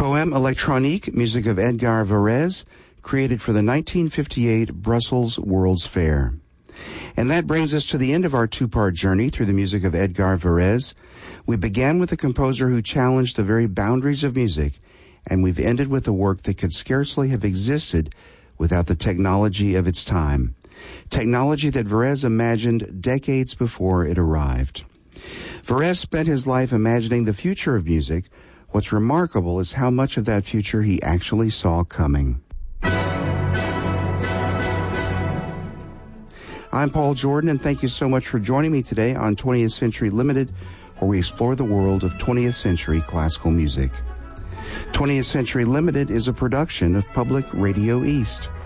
Poème électronique, music of Edgar Varèse, created for the 1958 Brussels World's Fair. And that brings us to the end of our two-part journey through the music of Edgar Varèse. We began with a composer who challenged the very boundaries of music, and we've ended with a work that could scarcely have existed without the technology of its time. Technology that Varèse imagined decades before it arrived. Varèse spent his life imagining the future of music. What's remarkable is how much of that future he actually saw coming. I'm Paul Jordan, and thank you so much for joining me today on 20th Century Limited, where we explore the world of 20th century classical music. 20th Century Limited is a production of Public Radio East.